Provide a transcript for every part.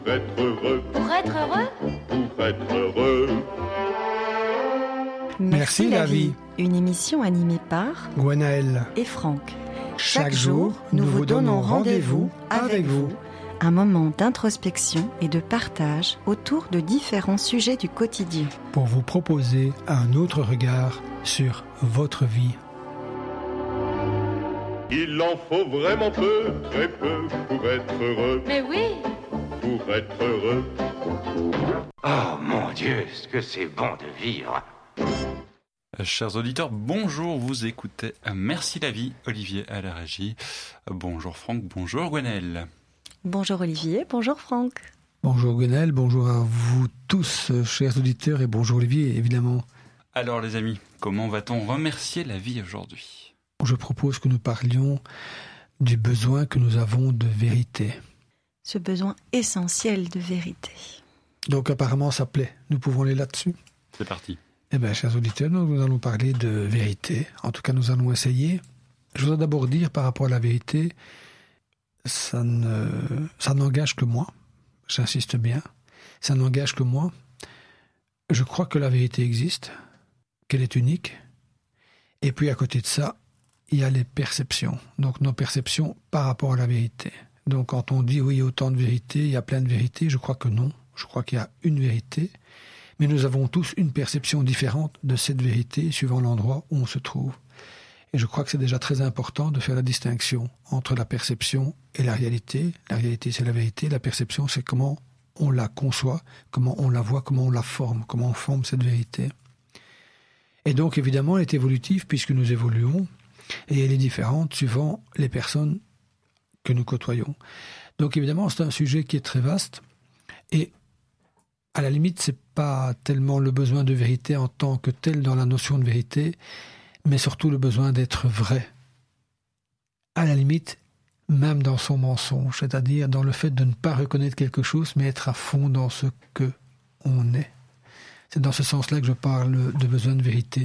Pour être heureux. Pour être heureux. Pour être heureux. Merci la vie. Une émission animée par Gwenaël et Franck. Chaque jour, nous vous donnons rendez-vous avec vous. Un moment d'introspection et de partage autour de différents sujets du quotidien. Pour vous proposer un autre regard sur votre vie. Il en faut vraiment peu, très peu, pour être heureux. Mais oui. Pour être heureux. Oh mon Dieu, ce que c'est bon de vivre. Chers auditeurs, bonjour, vous écoutez Merci la vie, Olivier à la régie. Bonjour Franck, bonjour Gwenaël. Bonjour Olivier, bonjour Franck. Bonjour Gwenaël, bonjour à vous tous, chers auditeurs, et bonjour Olivier, évidemment. Alors les amis, comment va-t-on remercier la vie aujourd'hui ? Je propose que nous parlions du besoin que nous avons de vérité. Ce besoin essentiel de vérité. Donc apparemment ça plaît, nous pouvons aller là-dessus. C'est parti. Eh bien, chers auditeurs, nous allons parler de vérité. En tout cas, nous allons essayer. Je voudrais d'abord dire par rapport à la vérité, ça n'engage que moi. J'insiste bien. Ça n'engage que moi. Je crois que la vérité existe, qu'elle est unique. Et puis, à côté de ça, il y a les perceptions. Donc, nos perceptions par rapport à la vérité. Donc, quand on dit, oui, il y a autant de vérité, il y a plein de vérités, je crois que non. Je crois qu'il y a une vérité. Mais nous avons tous une perception différente de cette vérité suivant l'endroit où on se trouve. Et je crois que c'est déjà très important de faire la distinction entre la perception et la réalité. La réalité, c'est la vérité. La perception, c'est comment on la conçoit, comment on la voit, comment on la forme, comment on forme cette vérité. Et donc, évidemment, elle est évolutive puisque nous évoluons et elle est différente suivant les personnes que nous côtoyons. Donc, évidemment, c'est un sujet qui est très vaste et à la limite, c'est pas tellement le besoin de vérité en tant que tel dans la notion de vérité, mais surtout le besoin d'être vrai. À la limite, même dans son mensonge, c'est-à-dire dans le fait de ne pas reconnaître quelque chose, mais être à fond dans ce que on est. C'est dans ce sens-là que je parle de besoin de vérité.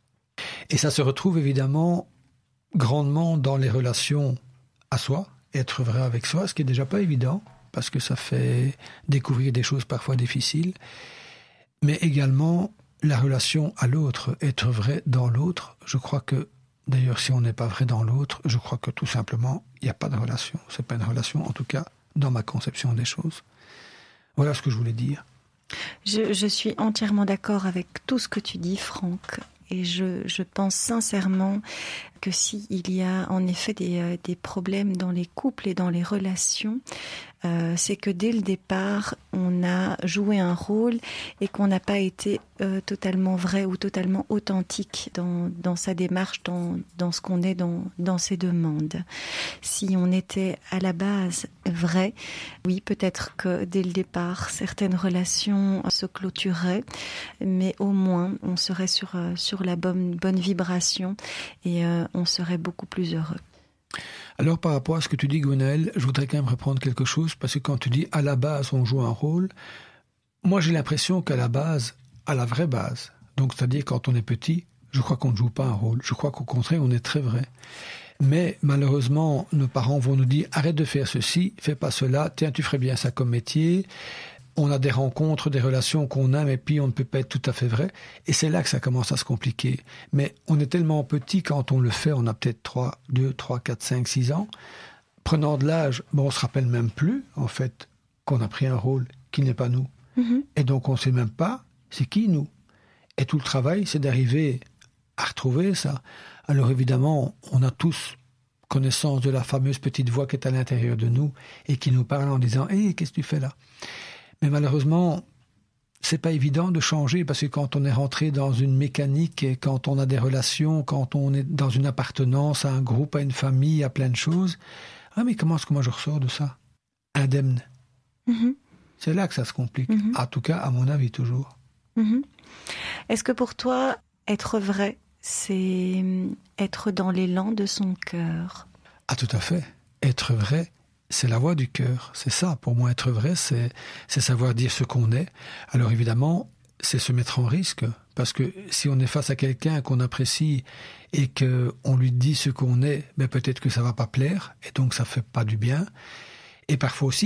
Et ça se retrouve évidemment grandement dans les relations à soi, être vrai avec soi, ce qui est déjà pas évident, parce que ça fait découvrir des choses parfois difficiles, mais également la relation à l'autre, être vrai dans l'autre. Je crois que, d'ailleurs, si on n'est pas vrai dans l'autre, je crois que tout simplement, il n'y a pas de relation. C'est pas une relation, en tout cas, dans ma conception des choses. Voilà ce que je voulais dire. Je suis entièrement d'accord avec tout ce que tu dis, Franck. Et je pense sincèrement que s'il y a en effet des problèmes dans les couples et dans les relations, c'est que dès le départ, on a joué un rôle et qu'on n'a pas été totalement vrai ou totalement authentique dans sa démarche, dans ce qu'on est, dans ses demandes. Si on était à la base vrai, oui, peut-être que dès le départ, certaines relations se clôtureraient, mais au moins, on serait sur la bonne vibration et on serait beaucoup plus heureux. Alors par rapport à ce que tu dis, Gwenaël, je voudrais quand même reprendre quelque chose, parce que quand tu dis à la base on joue un rôle, moi j'ai l'impression qu'à la base, à la vraie base, donc c'est-à-dire quand on est petit, je crois qu'on ne joue pas un rôle, je crois qu'au contraire on est très vrai. Mais malheureusement, nos parents vont nous dire arrête de faire ceci, fais pas cela, tiens tu ferais bien ça comme métier. On a des rencontres, des relations qu'on aime et puis on ne peut pas être tout à fait vrai. Et c'est là que ça commence à se compliquer. Mais on est tellement petit quand on le fait, on a peut-être 2, 3, 4, 5, 6 ans. Prenant de l'âge, on se rappelle même plus, en fait, qu'on a pris un rôle qui n'est pas nous. Mm-hmm. Et donc on ne sait même pas c'est qui nous. Et tout le travail, c'est d'arriver à retrouver ça. Alors évidemment, on a tous connaissance de la fameuse petite voix qui est à l'intérieur de nous et qui nous parle en disant « Hé, qu'est-ce que tu fais là ?» Mais malheureusement, c'est pas évident de changer parce que quand on est rentré dans une mécanique et quand on a des relations, quand on est dans une appartenance à un groupe, à une famille, à plein de choses, ah mais comment est-ce que moi je ressors de ça ? Indemne. Mm-hmm. C'est là que ça se complique. Mm-hmm. En tout cas, à mon avis, toujours. Mm-hmm. Est-ce que pour toi, être vrai, c'est être dans l'élan de son cœur ? Ah tout à fait. Être vrai, c'est la voix du cœur, c'est ça. Pour moi, être vrai, c'est savoir dire ce qu'on est. Alors évidemment, c'est se mettre en risque, parce que si on est face à quelqu'un qu'on apprécie et qu'on lui dit ce qu'on est, ben peut-être que ça va pas plaire, et donc ça fait pas du bien. Et parfois aussi,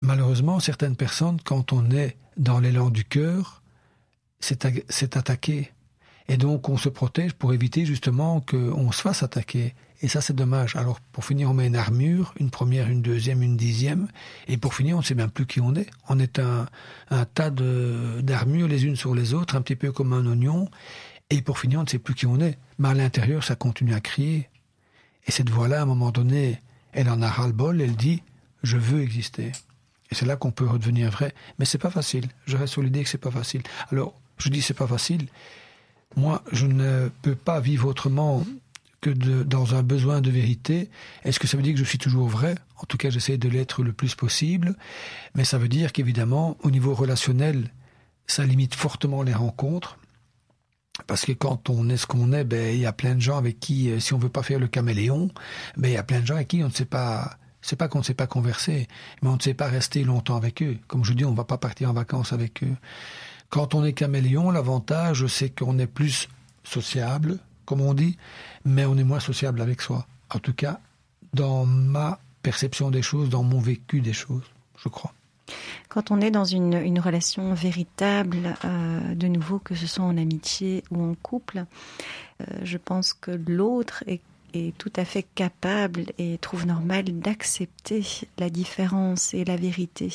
malheureusement, certaines personnes, quand on est dans l'élan du cœur, c'est attaqué. Et donc, on se protège pour éviter justement qu'on se fasse attaquer. Et ça, c'est dommage. Alors, pour finir, on met une armure, une première, une deuxième, une 10e. Et pour finir, on ne sait même plus qui on est. On est un tas d'armures les unes sur les autres, un petit peu comme un oignon. Et pour finir, on ne sait plus qui on est. Mais à l'intérieur, ça continue à crier. Et cette voix-là, à un moment donné, elle en a ras-le-bol, elle dit « je veux exister ». Et c'est là qu'on peut redevenir vrai. Mais c'est pas facile. Je reste sur l'idée que c'est pas facile. Alors, je dis c'est pas facile. Moi, je ne peux pas vivre autrement que dans un besoin de vérité. Est-ce que ça veut dire que je suis toujours vrai ? En tout cas, j'essaie de l'être le plus possible. Mais ça veut dire qu'évidemment, au niveau relationnel, ça limite fortement les rencontres. Parce que quand on est ce qu'on est, il y a plein de gens avec qui, si on veut pas faire le caméléon, il y a plein de gens avec qui on ne sait pas... C'est pas qu'on ne sait pas converser, mais on ne sait pas rester longtemps avec eux. Comme je dis, on ne va pas partir en vacances avec eux. Quand on est caméléon, l'avantage, c'est qu'on est plus sociable, comme on dit, mais on est moins sociable avec soi. En tout cas, dans ma perception des choses, dans mon vécu des choses, je crois. Quand on est dans une relation véritable, de nouveau, que ce soit en amitié ou en couple, je pense que l'autre est tout à fait capable et trouve normal d'accepter la différence et la vérité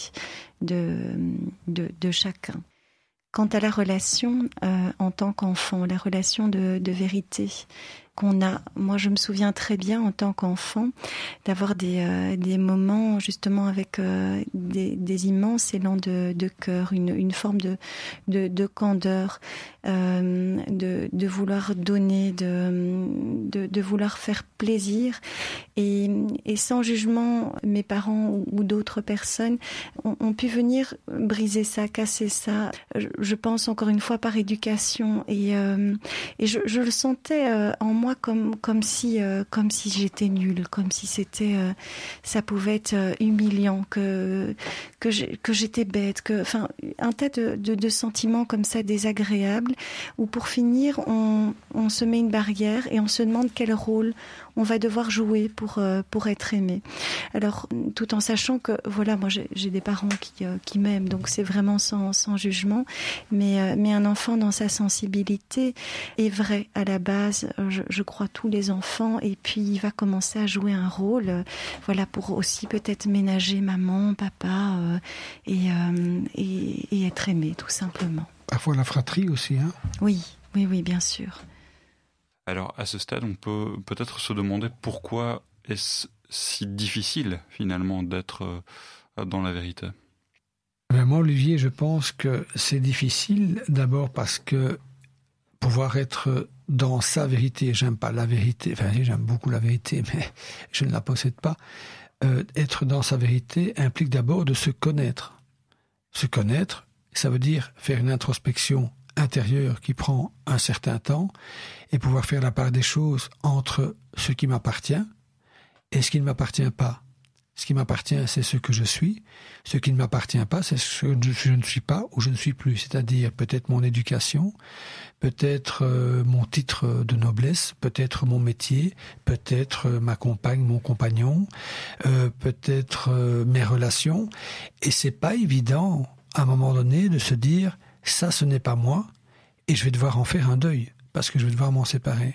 de chacun. Quant à la relation en tant qu'enfant, la relation de vérité qu'on a, moi je me souviens très bien en tant qu'enfant d'avoir des moments justement avec des immenses élans de cœur, une forme de candeur, de vouloir donner, de vouloir faire plaisir et sans jugement, mes parents ou d'autres personnes ont pu venir briser ça, casser ça. Je pense encore une fois par éducation et je le sentais en moi comme si j'étais nulle, comme si ça pouvait être humiliant, que j'étais bête, enfin un tas de sentiments comme ça désagréables où pour finir on se met une barrière et on se demande quel rôle on va devoir jouer pour être aimé. Alors tout en sachant que voilà, moi j'ai des parents qui m'aiment, donc c'est vraiment sans jugement, mais un enfant dans sa sensibilité est vrai à la base, je crois tous les enfants, et puis il va commencer à jouer un rôle, voilà, pour aussi peut-être ménager maman, papa et être aimé tout simplement. Parfois la fratrie aussi, hein ? Oui, bien sûr. Alors, à ce stade, on peut peut-être se demander pourquoi est-ce si difficile, finalement, d'être dans la vérité. Moi, Olivier, je pense que c'est difficile, d'abord parce que pouvoir être dans sa vérité, j'aime pas la vérité, enfin, j'aime beaucoup la vérité, mais je ne la possède pas. Être dans sa vérité implique d'abord de se connaître. Se connaître, ça veut dire faire une introspection intérieure qui prend un certain temps et pouvoir faire la part des choses entre ce qui m'appartient et ce qui ne m'appartient pas. Ce qui m'appartient, c'est ce que je suis. Ce qui ne m'appartient pas, c'est ce que je ne suis pas ou je ne suis plus. C'est-à-dire peut-être mon éducation, peut-être mon titre de noblesse, peut-être mon métier, peut-être ma compagne, mon compagnon, peut-être mes relations. Et c'est pas évident, à un moment donné, de se dire « ça, ce n'est pas moi » et je vais devoir en faire un deuil parce que je vais devoir m'en séparer.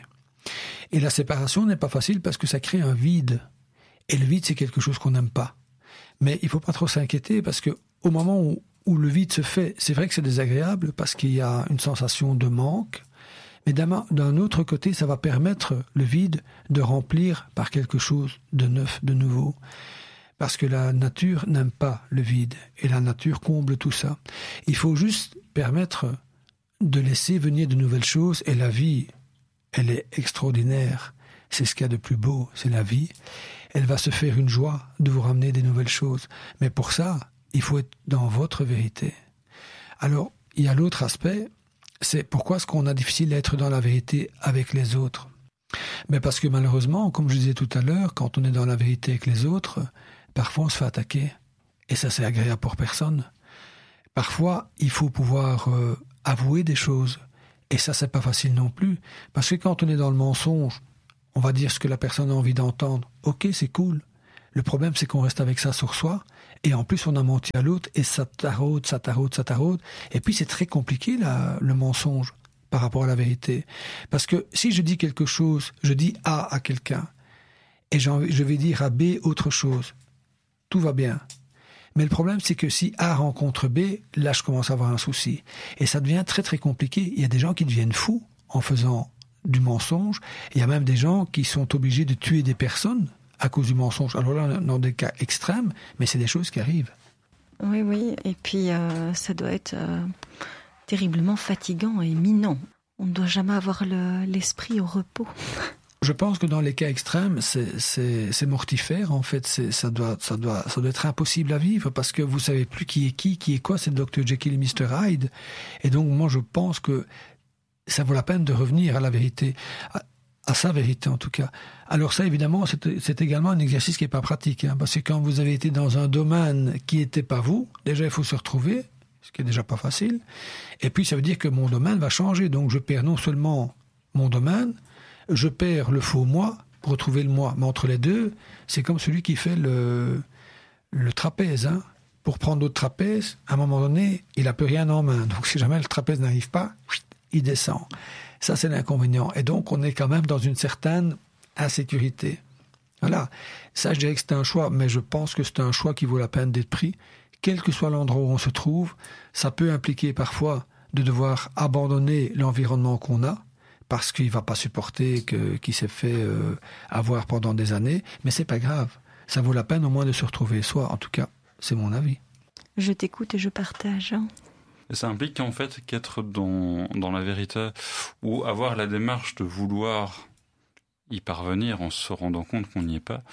Et la séparation n'est pas facile parce que ça crée un vide. Et le vide, c'est quelque chose qu'on n'aime pas. Mais il faut pas trop s'inquiéter parce que au moment où le vide se fait, c'est vrai que c'est désagréable parce qu'il y a une sensation de manque. Mais d'un autre côté, ça va permettre le vide de remplir par quelque chose de neuf, de nouveau. Parce que la nature n'aime pas le vide et la nature comble tout ça. Il faut juste permettre de laisser venir de nouvelles choses et la vie, elle est extraordinaire. C'est ce qu'il y a de plus beau, c'est la vie. Elle va se faire une joie de vous ramener des nouvelles choses. Mais pour ça, il faut être dans votre vérité. Alors, il y a l'autre aspect, c'est pourquoi est-ce qu'on a difficile à être dans la vérité avec les autres ? Mais parce que malheureusement, comme je disais tout à l'heure, quand on est dans la vérité avec les autres, parfois on se fait attaquer. Et ça, c'est agréable pour personne. Parfois, il faut pouvoir avouer des choses. Et ça, c'est pas facile non plus. Parce que quand on est dans le mensonge, on va dire ce que la personne a envie d'entendre. Ok, c'est cool. Le problème, c'est qu'on reste avec ça sur soi Et en plus, on a menti à l'autre et ça taraude. Et puis, c'est très compliqué, le mensonge par rapport à la vérité. Parce que si je dis quelque chose, je dis A à quelqu'un et je vais dire à B autre chose. Tout va bien. Mais le problème, c'est que si A rencontre B, là, je commence à avoir un souci. Et ça devient très, très compliqué. Il y a des gens qui deviennent fous en faisant du mensonge. Il y a même des gens qui sont obligés de tuer des personnes à cause du mensonge. Alors là, dans des cas extrêmes, mais c'est des choses qui arrivent. Oui. Et puis, ça doit être terriblement fatigant et minant. On ne doit jamais avoir l'esprit au repos. Je pense que dans les cas extrêmes, c'est mortifère. En fait, ça doit être impossible à vivre parce que vous savez plus qui est quoi. C'est le Dr Jekyll et Mr Hyde. Et donc, moi, je pense que ça vaut la peine de revenir à la vérité, à sa vérité en tout cas. Alors ça, évidemment, c'est également un exercice qui n'est pas pratique, hein, parce que quand vous avez été dans un domaine qui n'était pas vous, déjà, il faut se retrouver, ce qui est déjà pas facile. Et puis, ça veut dire que mon domaine va changer. Donc, je perds non seulement mon domaine, je perds le faux moi pour retrouver le moi. Mais entre les deux, c'est comme celui qui fait le trapèze. Hein. Pour prendre d'autres trapèzes, à un moment donné, il n'a plus rien en main. Donc si jamais le trapèze n'arrive pas, il descend. Ça, c'est l'inconvénient. Et donc, on est quand même dans une certaine insécurité. Voilà. Ça, je dirais que c'est un choix, mais je pense que c'est un choix qui vaut la peine d'être pris. Quel que soit l'endroit où on se trouve, ça peut impliquer parfois de devoir abandonner l'environnement qu'on a, parce qu'il ne va pas supporter qu'il s'est fait avoir pendant des années, mais c'est pas grave. Ça vaut la peine au moins de se retrouver soi, en tout cas, c'est mon avis. Je t'écoute et je partage. Et ça implique en fait qu'être dans la vérité ou avoir la démarche de vouloir y parvenir en se rendant compte qu'on n'y est pas,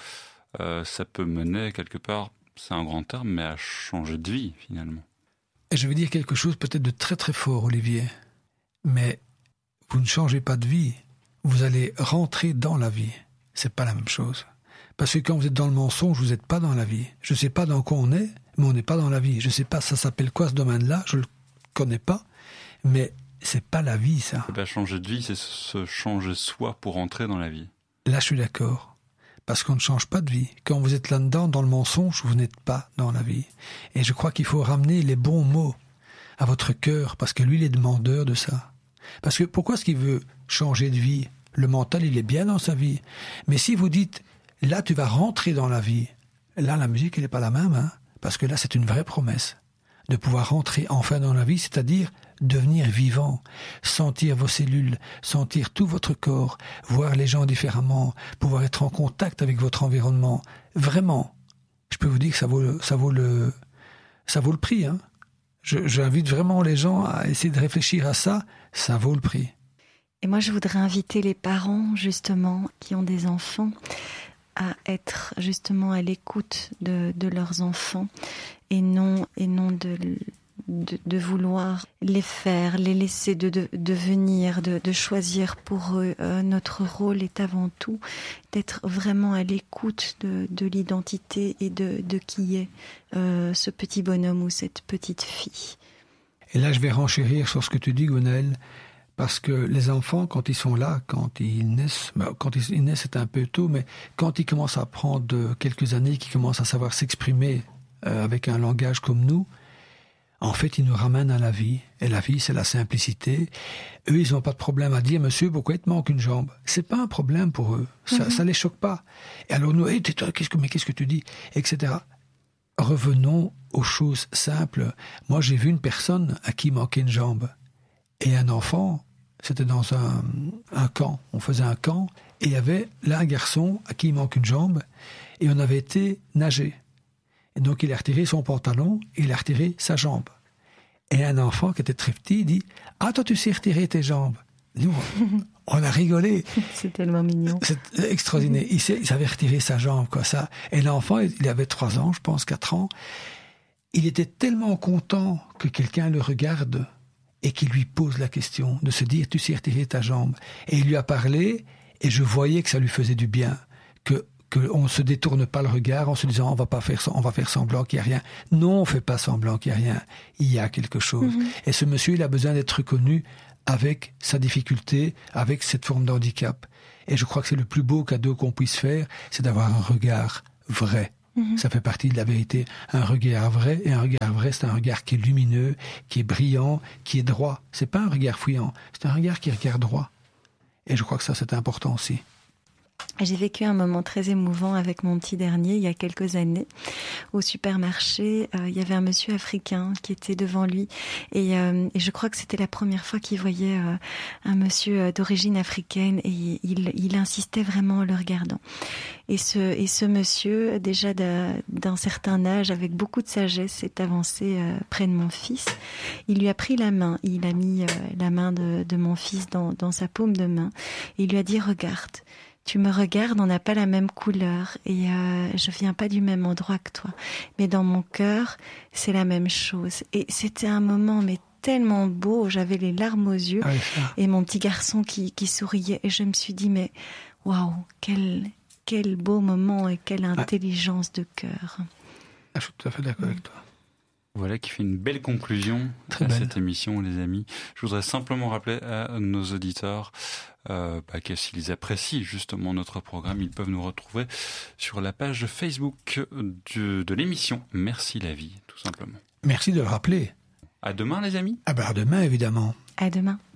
ça peut mener quelque part, c'est un grand terme, mais à changer de vie finalement. Et je vais dire quelque chose peut-être de très très fort, Olivier, mais vous ne changez pas de vie, vous allez rentrer dans la vie. C'est pas la même chose. Parce que quand vous êtes dans le mensonge, vous n'êtes pas dans la vie. Je ne sais pas dans quoi on est, mais on n'est pas dans la vie. Je ne sais pas, ça s'appelle quoi ce domaine-là, je ne le connais pas, mais c'est pas la vie, ça. Changer de vie, c'est se changer soi pour entrer dans la vie. Là, je suis d'accord. Parce qu'on ne change pas de vie. Quand vous êtes là-dedans, dans le mensonge, vous n'êtes pas dans la vie. Et je crois qu'il faut ramener les bons mots à votre cœur, parce que lui, il est demandeur de ça. Parce que pourquoi est-ce qu'il veut changer de vie? Le mental, il est bien dans sa vie. Mais si vous dites, là, tu vas rentrer dans la vie, là, la musique, elle n'est pas la même, hein, parce que là, c'est une vraie promesse de pouvoir rentrer enfin dans la vie, c'est-à-dire devenir vivant, sentir vos cellules, sentir tout votre corps, voir les gens différemment, pouvoir être en contact avec votre environnement. Vraiment, je peux vous dire que ça vaut le prix, hein. J'invite vraiment les gens à essayer de réfléchir à ça. Ça vaut le prix. Et moi, je voudrais inviter les parents, justement, qui ont des enfants, à être justement à l'écoute de leurs enfants et non de vouloir les faire, les laisser devenir, de choisir pour eux. Notre rôle est avant tout d'être vraiment à l'écoute de l'identité et de qui est ce petit bonhomme ou cette petite fille. Et là, je vais renchérir sur ce que tu dis, Gwenaëlle, parce que les enfants, quand ils sont là, quand ils naissent, c'est un peu tôt, mais quand ils commencent à prendre quelques années, qu'ils commencent à savoir s'exprimer avec un langage comme nous, en fait, ils nous ramènent à la vie. Et la vie, c'est la simplicité. Eux, ils n'ont pas de problème à dire, monsieur, pourquoi il te manque une jambe? C'est pas un problème pour eux. Ça les choque pas. Et alors nous, hey, tais-toi, qu'est-ce que tu dis? Etc. Revenons aux choses simples. Moi, j'ai vu une personne à qui manquait une jambe. Et un enfant, c'était dans un camp. On faisait un camp. Et il y avait là un garçon à qui il manque une jambe. Et on avait été nager. Et donc, il a retiré son pantalon et il a retiré sa jambe. Et un enfant qui était très petit dit « Ah, toi, tu sais retirer tes jambes ?» Nous, on a rigolé. C'est tellement mignon. C'est extraordinaire. Il savait retirer sa jambe, quoi, ça. Et l'enfant, il avait 3 ans, je pense, 4 ans. Il était tellement content que quelqu'un le regarde et qu'il lui pose la question, de se dire « Tu sais retirer ta jambe ?» Et il lui a parlé et je voyais que ça lui faisait du bien, qu'on ne se détourne pas le regard en se disant on va faire semblant qu'il n'y a rien. Non, on ne fait pas semblant qu'il n'y a rien. Il y a quelque chose. Et ce monsieur, il a besoin d'être reconnu avec sa difficulté, avec cette forme d'handicap. Et je crois que c'est le plus beau cadeau qu'on puisse faire, c'est d'avoir un regard vrai Ça fait partie de la vérité. Un regard vrai, et un regard vrai, c'est un regard qui est lumineux, qui est brillant, qui est droit. C'est pas un regard fouillant, c'est un regard qui regarde droit. Et je crois que ça, c'est important aussi. J'ai vécu un moment très émouvant avec mon petit dernier il y a quelques années. Au supermarché, il y avait un monsieur africain qui était devant lui et je crois que c'était la première fois qu'il voyait un monsieur d'origine africaine et il insistait vraiment en le regardant. Et ce monsieur, déjà d'un certain âge, avec beaucoup de sagesse, s'est avancé près de mon fils. Il lui a pris la main, il a mis la main de mon fils dans sa paume de main et il lui a dit « Regarde ». Tu me regardes, on n'a pas la même couleur et je viens pas du même endroit que toi. Mais dans mon cœur, c'est la même chose. Et c'était un moment mais tellement beau, j'avais les larmes aux yeux et mon petit garçon qui souriait. Et je me suis dit, mais waouh, quel beau moment et quelle intelligence de cœur. Je suis tout à fait d'accord avec toi. Voilà qui fait une belle conclusion à cette émission, les amis. Je voudrais simplement rappeler à nos auditeurs que s'ils apprécient justement notre programme, ils peuvent nous retrouver sur la page Facebook de l'émission Merci la vie, tout simplement. Merci de le rappeler. À demain, les amis. À demain, évidemment. À demain.